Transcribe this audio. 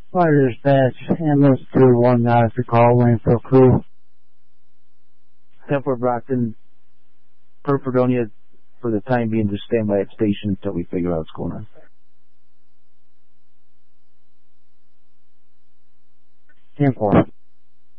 Fire dispatch, ambulance 2-1 after call, waiting for crew. 10-4 Brockton, per Fredonia, for the time being, just stand by at station until we figure out what's going on. 10-4.